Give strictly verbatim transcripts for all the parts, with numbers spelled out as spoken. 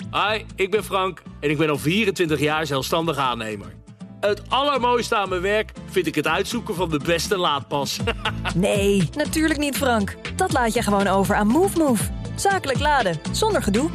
Hi, ik ben Frank en ik ben al vierentwintig jaar zelfstandig aannemer. Het allermooiste aan mijn werk vind ik het uitzoeken van de beste laadpas. Nee, natuurlijk niet, Frank. Dat laat je gewoon over aan MoveMove. Zakelijk laden, zonder gedoe.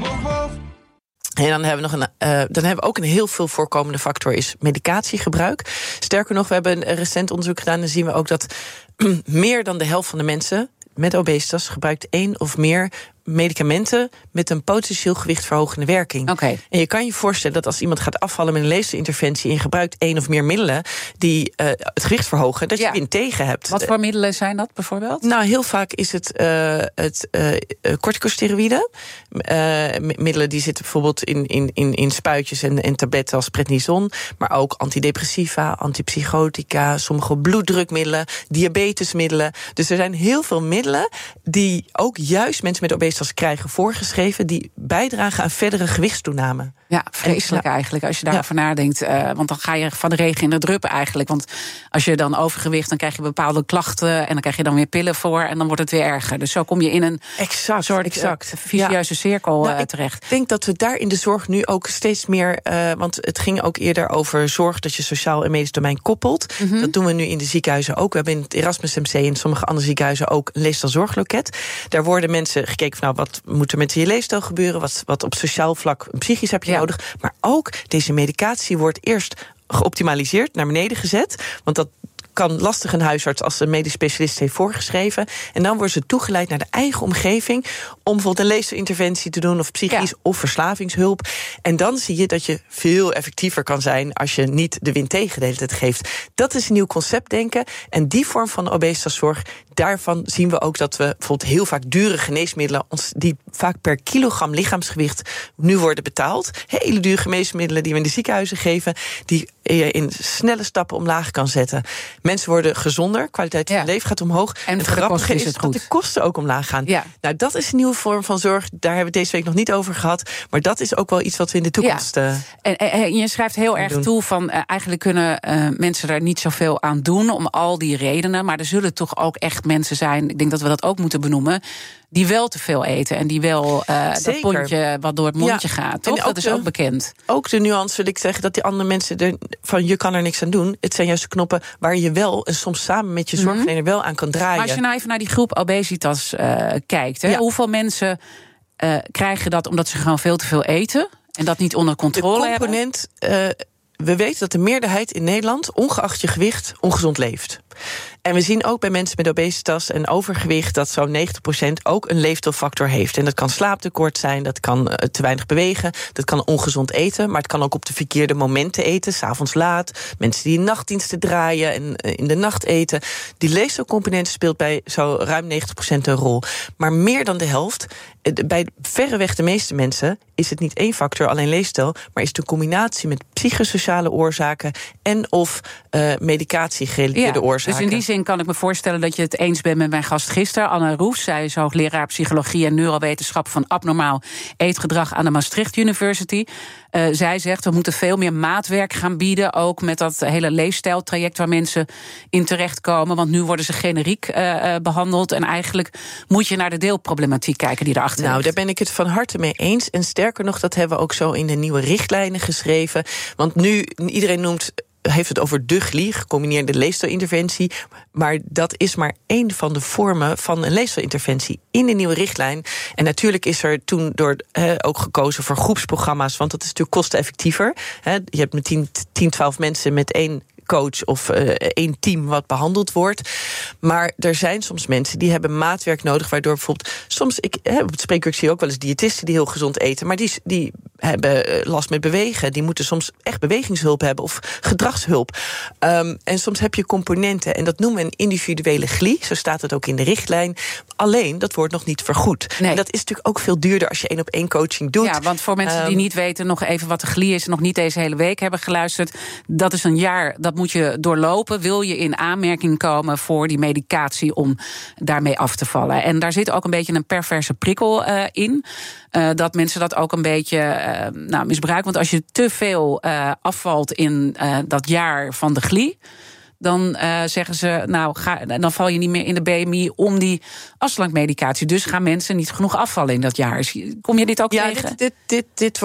En dan hebben we nog een, uh, dan hebben we ook een heel veel voorkomende factor is medicatiegebruik. Sterker nog, we hebben een recent onderzoek gedaan en dan zien we ook dat meer dan de helft van de mensen met obesitas gebruikt één of meer medicamenten met een potentieel gewichtverhogende werking. Okay. En je kan je voorstellen dat als iemand gaat afvallen met een leefstijlinterventie en je gebruikt één of meer middelen die uh, het gewicht verhogen, dat ja. je wind tegen hebt. Wat voor middelen zijn dat bijvoorbeeld? Nou, heel vaak is het, uh, het uh, corticosteroïden. Uh, middelen die zitten bijvoorbeeld in, in, in, in spuitjes en, en tabletten als prednison, maar ook antidepressiva, antipsychotica, sommige bloeddrukmiddelen, diabetesmiddelen. Dus er zijn heel veel middelen die ook juist mensen met obesitas krijgen voorgeschreven, die bijdragen aan verdere gewichtstoename. Ja, vreselijk en, eigenlijk, als je daarover ja. nadenkt. Uh, want dan ga je van de regen in de drup eigenlijk. Want als je dan overgewicht, dan krijg je bepaalde klachten en dan krijg je dan weer pillen voor en dan wordt het weer erger. Dus zo kom je in een exact, soort exact. Uh, vicieuze ja. cirkel nou, uh, terecht. Ik denk dat we daar in de zorg nu ook steeds meer, uh, want het ging ook eerder over zorg dat je sociaal en medisch domein koppelt. Mm-hmm. Dat doen we nu in de ziekenhuizen ook. We hebben in het Erasmus M C en sommige andere ziekenhuizen ook een leefstijlzorgloket. Daar worden mensen gekeken van, nou, wat moet er met je leefstijl gebeuren? Wat, wat op sociaal vlak, psychisch heb je ja. nodig? Maar ook deze medicatie wordt eerst geoptimaliseerd, naar beneden gezet. Want dat kan lastig een huisarts als een medisch specialist heeft voorgeschreven. En dan worden ze toegeleid naar de eigen omgeving om bijvoorbeeld een leefstijlinterventie te doen of psychisch ja. of verslavingshulp. En dan zie je dat je veel effectiever kan zijn als je niet de wind tegen de hele tijd geeft. Dat is een nieuw concept denken. En die vorm van obesitaszorg, daarvan zien we ook dat we bijvoorbeeld heel vaak dure geneesmiddelen, die vaak per kilogram lichaamsgewicht nu worden betaald. Hele dure geneesmiddelen die we in de ziekenhuizen geven, die je in snelle stappen omlaag kan zetten. Mensen worden gezonder, kwaliteit van ja. leven gaat omhoog. En het grappige is, is het dat de kosten ook omlaag gaan. Ja. Nou, dat is een nieuwe vorm van zorg. Daar hebben we deze week nog niet over gehad. Maar dat is ook wel iets wat we in de toekomst ja. uh, en, en je schrijft heel erg doen. toe van uh, eigenlijk kunnen uh, mensen daar niet zoveel aan doen om al die redenen. Maar er zullen toch ook echt mensen zijn, ik denk dat we dat ook moeten benoemen, die wel te veel eten en die wel uh, dat pondje wat door het mondje ja. gaat. Toch? Dat is de, ook bekend. Ook de nuance wil ik zeggen dat die andere mensen er van je kan er niks aan doen. Het zijn juist de knoppen waar je wel en soms samen met je zorgverlener mm-hmm. wel aan kan draaien. Maar als je nou even naar die groep obesitas uh, kijkt, hè, ja. hoeveel mensen uh, krijgen dat omdat ze gewoon veel te veel eten en dat niet onder controle de component, hebben? Uh, we weten dat de meerderheid in Nederland, ongeacht je gewicht, ongezond leeft. En we zien ook bij mensen met obesitas en overgewicht dat zo'n negentig procent ook een leefstijlfactor heeft. En dat kan slaaptekort zijn, dat kan uh, te weinig bewegen, dat kan ongezond eten, maar het kan ook op de verkeerde momenten eten, 's avonds laat, mensen die in nachtdiensten draaien en uh, in de nacht eten. Die leefstijlcomponent speelt bij zo ruim negentig procent een rol. Maar meer dan de helft, uh, bij verreweg de meeste mensen, is het niet één factor, alleen leefstijl, maar is het een combinatie met psychosociale oorzaken en of uh, medicatie-gerelateerde ja, oorzaken. Dus in die zin kan ik me voorstellen dat je het eens bent met mijn gast gisteren, Anne Roes. Zij is hoogleraar psychologie en neurowetenschap van abnormaal eetgedrag aan de Maastricht University. Uh, zij zegt, we moeten veel meer maatwerk gaan bieden, ook met dat hele leefstijltraject waar mensen in terechtkomen. Want nu worden ze generiek uh, behandeld en eigenlijk moet je naar de deelproblematiek kijken die erachter Nou, ligt. daar ben ik het van harte mee eens. En sterker nog, dat hebben we ook zo in de nieuwe richtlijnen geschreven. Want nu, iedereen noemt, heeft het over de G L I, gecombineerde leefstijlinterventie. Maar dat is maar één van de vormen van een leefstijlinterventie in de nieuwe richtlijn. En natuurlijk is er toen door he, ook gekozen voor groepsprogramma's, want dat is natuurlijk kosteneffectiever. He, je hebt met tien, tien, twaalf mensen met één coach of uh, één team wat behandeld wordt. Maar er zijn soms mensen die hebben maatwerk nodig, waardoor bijvoorbeeld soms, ik hè, op het spreekuur zie je ook wel eens diëtisten die heel gezond eten, maar die, die hebben last met bewegen. Die moeten soms echt bewegingshulp hebben of gedragshulp. Um, en soms heb je componenten, en dat noemen we een individuele G L I, zo staat het ook in de richtlijn. Alleen, dat wordt nog niet vergoed. Nee. En dat is natuurlijk ook veel duurder als je één op één coaching doet. Ja, want voor mensen um, die niet weten, nog even wat de G L I is en nog niet deze hele week hebben geluisterd, dat is een jaar, dat moet je doorlopen, wil je in aanmerking komen voor die medicatie om daarmee af te vallen. En daar zit ook een beetje een perverse prikkel uh, in. Uh, dat mensen dat ook een beetje uh, nou, misbruiken. Want als je te veel uh, afvalt in uh, dat jaar van de G L I, dan uh, zeggen ze, nou, ga, dan val je niet meer in de B M I om die afslankmedicatie. Dus gaan mensen niet genoeg afvallen in dat jaar. Kom je dit ook ja, tegen? Dit, dit, dit, dit